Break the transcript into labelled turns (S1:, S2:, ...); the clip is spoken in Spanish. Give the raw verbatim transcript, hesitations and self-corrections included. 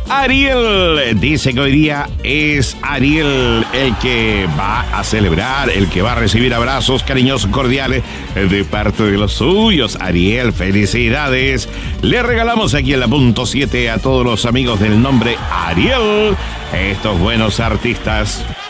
S1: Ariel dice que hoy día es Ariel el que va a celebrar, el que va a recibir abrazos cariñosos, cordiales de parte de los suyos. Ariel, felicidades. Le regalamos aquí en la punto siete a todos los amigos del nombre Ariel, estos buenos artistas.